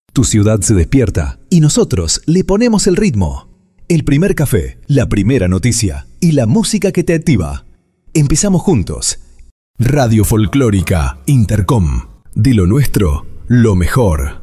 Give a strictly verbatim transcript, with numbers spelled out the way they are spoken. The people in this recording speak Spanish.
Tu ciudad se despierta y nosotros le ponemos el ritmo. El primer café, la primera noticia y la música que te activa. Empezamos juntos. Radio Folclórica Intercom. De lo nuestro, lo mejor.